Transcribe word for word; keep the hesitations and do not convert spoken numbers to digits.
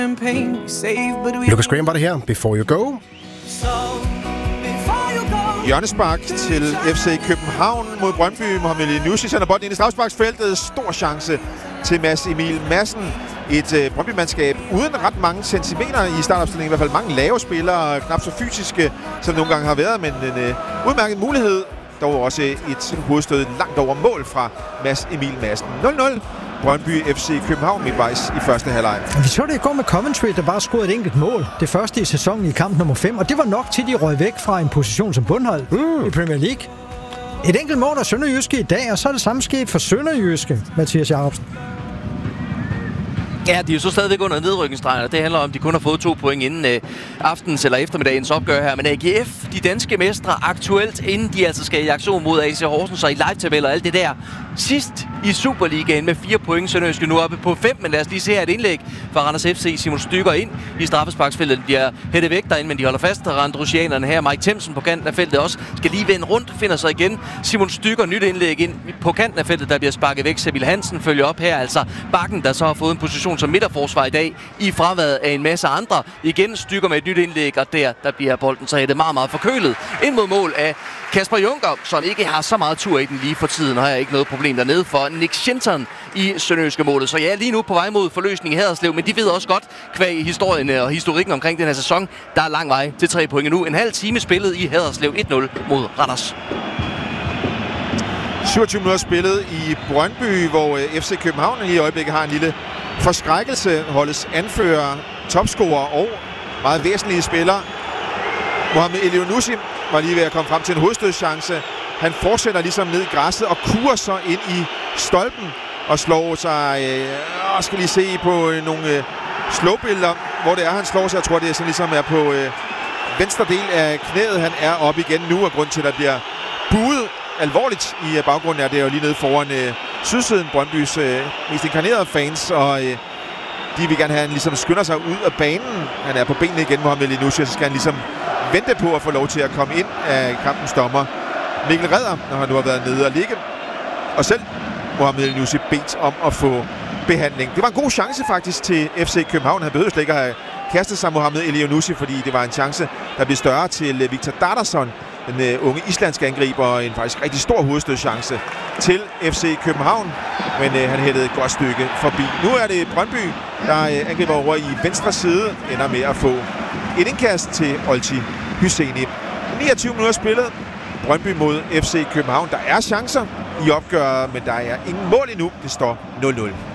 Lucas Graham var det her. Before You Go. Hjørnespark til F C København mod Brøndby. Mohamed Elyounoussi sender bolden ind i strafsparksfeltet. Stor chance til Mads Emil Madsen. Et øh, Brøndby-mandskab uden ret mange centimeter i startopstillingen. I hvert fald mange lave spillere, knap så fysiske, som nogle gange har været. Men en øh, udmærket mulighed. Dog også et hovedstød langt over mål fra Mads Emil Madsen. nul nul. Brøndby F C København midtvejs i første halvleg. Vi så det i går med Coventry, der bare scorede et enkelt mål. Det første i sæsonen i kamp nummer fem, og det var nok til, de røg væk fra en position som bundhold mm. i Premier League. Et enkelt mål af Sønderjyske i dag, og så er det samme sket for Sønderjyske, Mathias Jacobsen. Ja, de er jo så stadigvæk under nedrykningsstregen, og det handler om, at de kun har fået to point inden øh, aftens eller eftermiddagens opgør her. Men A G F, de danske mestre, aktuelt, inden de altså skal i aktion mod A C Horsens og i live-tabel og alt det der. Sidst i Superligaen med fire point, Sønderjyske nu oppe på fem, men lad os lige se her et indlæg fra Randers F C. Simon Stygger ind i straffesparksfeltet. De bliver hættet væk derinde, men de holder fast. Randrusianerne her, Mike Themsen på kanten af feltet også, skal lige vende rundt, finder sig igen. Simon Stygger, nyt indlæg ind på kanten af feltet, der bliver sparket væk. Sebil Hansen følger op her, altså Bakken, der så har fået en position som midterforsvar i dag, i fraværet af en masse andre. Igen Stygger med et nyt indlæg, og der, der bliver bolden så hættet meget, meget forkølet. Ind mod mål af Kasper Junker, som ikke har så meget tur i den lige for tiden, og har ikke noget problem dernede for Nick Shinton i Sønderjyske målet. Så ja, lige nu på vej mod forløsning i Haderslev, men de ved også godt, kvæg historien og historikken omkring den her sæson, der er lang vej til tre point nu. En halv time spillet i Haderslev, et nul mod Randers. syvogtyve minutter spillet i Brøndby, hvor F C København i øjeblikket har en lille forskrækkelse. Holdets anfører, topscorer og meget væsentlige spillere. Mohamed Elyounoussi var lige ved at komme frem til en hovedstødschance. Han fortsætter ligesom ned i græsset og kurer så ind i stolpen og slår sig, øh, skal lige se på øh, nogle øh, slowbilleder, hvor det er, han slår sig. Jeg tror, det er sådan ligesom er på øh, venstre del af knæet. Han er op igen nu, og grund til, at der bliver buet alvorligt i øh, baggrunden er det jo lige nede foran øh, sydsiden, Brøndbys øh, mest inkarnerede fans, og øh, de vil gerne have, han ligesom skynder sig ud af banen. Han er på benene igen, Mohamed Elyounoussi, så skal han ligesom vente på at få lov til at komme ind af kampens dommer Mikkel Redder, når han nu har været nede og ligge. Og selv Mohamed Elyounoussi bedt om at få behandling. Det var en god chance faktisk til F C København. Han behøvede slet ikke at have kastet sig Mohamed Elyounoussi, fordi det var en chance, der blev større til Viktor Dardarsson, den uh, unge islandske angriber, og en faktisk rigtig stor hovedstødschance til F C København. Men uh, han hættede et godt stykke forbi. Nu er det Brøndby, der uh, angriber over i venstre side, ender med at få et indkast til Olti Hyseni. niogtyve minutter spillet. Brøndby mod F C København. Der er chancer i opgøret, men der er ingen mål endnu. Det står nul nul.